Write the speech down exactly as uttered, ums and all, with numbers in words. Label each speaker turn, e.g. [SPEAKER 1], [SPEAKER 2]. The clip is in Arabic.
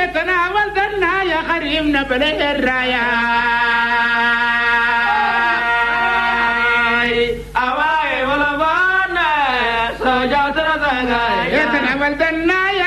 [SPEAKER 1] تناولتنا يا خريم نبلي الرايا
[SPEAKER 2] أواي ولا بانا سجاتنا تناي
[SPEAKER 1] تناولتنا